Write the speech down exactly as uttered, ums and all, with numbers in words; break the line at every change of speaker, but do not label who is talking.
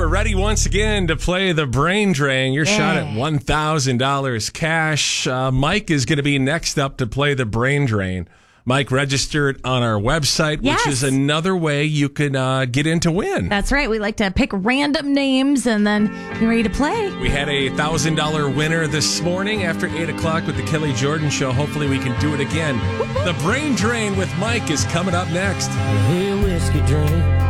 we're ready once again to play the Brain Drain. Your
Yeah.
shot at one thousand dollars cash. Uh, Mike is going to be next up to play the Brain Drain. Mike registered on our website,
Yes.
which is another way you can uh, get in to win.
That's right. We like to pick random names and then you're ready to play.
We had a one thousand dollars winner this morning after eight o'clock with the Kelly Jordan Show. Hopefully we can do it again. The Brain Drain with Mike is coming up next.
Hey, whiskey drink.